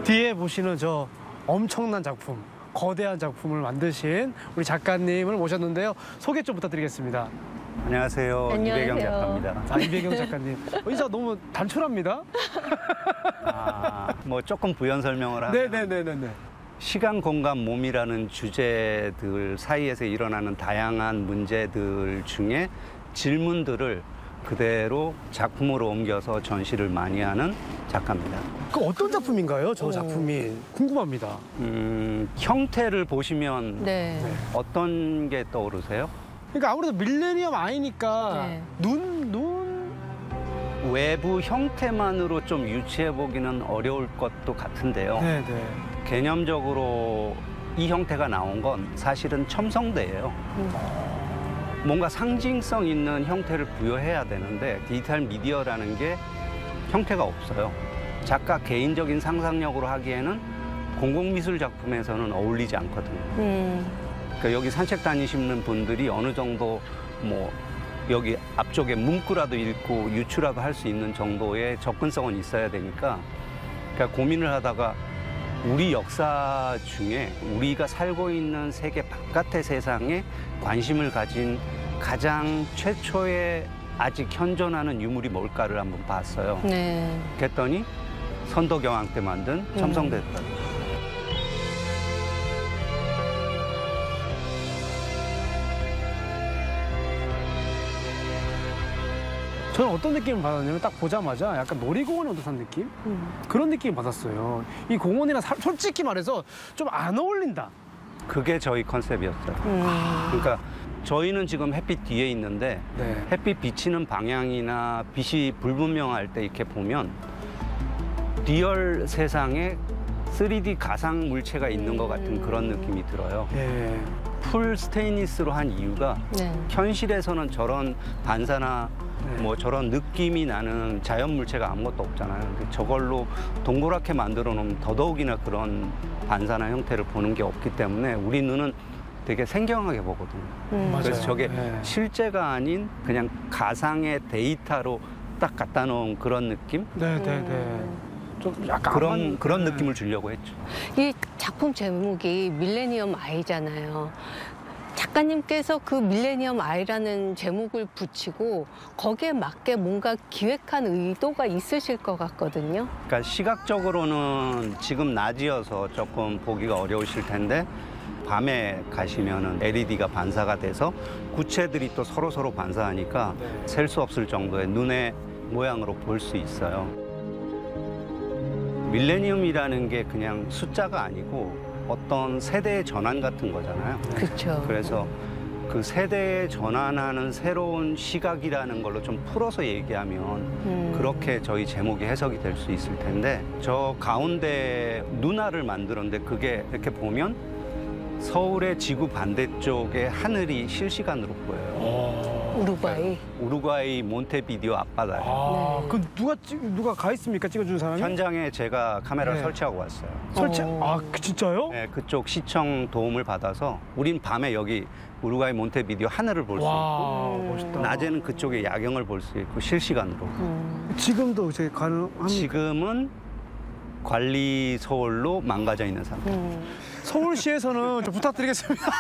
뒤에 보시는 저 엄청난 작품, 거대한 작품을 만드신 우리 작가님을 모셨는데요. 소개 좀 부탁드리겠습니다. 안녕하세요. 안녕하세요. 이배경 작가입니다. 이배경 작가님. 인사 너무 단촐합니다. 뭐 조금 부연 설명을 하면 네네네네. 시간, 공간, 몸이라는 주제들 사이에서 일어나는 다양한 문제들 중에 질문들을 그대로 작품으로 옮겨서 전시를 많이 하는 작가입니다. 그 어떤 작품인가요? 저 작품이 궁금합니다. 형태를 보시면 네. 어떤 게 떠오르세요? 그러니까 아무래도 밀레니엄 아이니까 네. 눈. 외부 형태만으로 좀 유추해 보기는 어려울 것도 같은데요. 네네. 개념적으로 이 형태가 나온 건 사실은 첨성대예요. 뭔가 상징성 있는 형태를 부여해야 되는데 디지털 미디어라는 게 형태가 없어요. 작가 개인적인 상상력으로 하기에는 공공미술 작품에서는 어울리지 않거든요. 그러니까 여기 산책 다니시는 분들이 어느 정도 뭐 여기 앞쪽에 문구라도 읽고 유추라도 할 수 있는 정도의 접근성은 있어야 되니까 그러니까 고민을 하다가 우리 역사 중에 우리가 살고 있는 세계 바깥의 세상에 관심을 가진 가장 최초의 아직 현존하는 유물이 뭘까를 한번 봤어요. 네. 그랬더니 선덕여왕 때 만든 첨성대더라고요. 저는 어떤 느낌을 받았냐면 딱 보자마자 약간 놀이공원에 온 듯한 느낌? 그런 느낌을 받았어요. 이 공원이랑 솔직히 말해서 좀 안 어울린다. 그게 저희 컨셉이었어요. 그러니까 저희는 지금 햇빛 뒤에 있는데 네. 햇빛 비치는 방향이나 빛이 불분명할 때 이렇게 보면 리얼 세상에 3D 가상 물체가 있는 것 같은 그런 느낌이 들어요. 네. 풀 스테인리스로 한 이유가 네. 현실에서는 저런 반사나 네. 뭐 저런 느낌이 나는 자연 물체가 아무것도 없잖아요. 근데 저걸로 동그랗게 만들어 놓으면 더더욱이나 그런 반사나 형태를 보는 게 없기 때문에 우리 눈은 되게 생경하게 보거든요. 맞아요. 그래서 저게 네. 실제가 아닌 그냥 가상의 데이터로 딱 갖다 놓은 그런 느낌? 네네네. 좀 약간 그런 네. 느낌을 주려고 했죠. 이 작품 제목이 밀레니엄 아이잖아요. 작가님께서 그 밀레니엄 아이라는 제목을 붙이고 거기에 맞게 뭔가 기획한 의도가 있으실 것 같거든요. 그러니까 시각적으로는 지금 낮이어서 조금 보기가 어려우실 텐데 밤에 가시면은 LED가 반사가 돼서 구체들이 또 서로 반사하니까 셀 수 없을 정도의 눈의 모양으로 볼 수 있어요. 밀레니엄이라는 게 그냥 숫자가 아니고 어떤 세대의 전환 같은 거잖아요. 그렇죠. 그래서 그 세대에 전환하는 새로운 시각이라는 걸로 좀 풀어서 얘기하면 그렇게 저희 제목이 해석이 될 수 있을 텐데 저 가운데 눈알을 만들었는데 그게 이렇게 보면 서울의 지구 반대쪽에 하늘이 실시간으로 보여요. 우루과이. 우루과이 몬테비디오 앞바다예요. 아, 네. 그 누가 가 있습니까? 찍어준 사람이? 현장에 제가 카메라를 네. 설치하고 왔어요. 설치. 어. 진짜요? 네, 그쪽 시청 도움을 받아서 우린 밤에 여기 우루과이 몬테비디오 하늘을 볼 수 있고 와, 멋있다. 낮에는 그쪽에 야경을 볼 수 있고 실시간으로. 지금도 이제 가능합니까? 지금은 관리 서울로 망가져 있는 상태. 서울시에서는 좀 부탁드리겠습니다.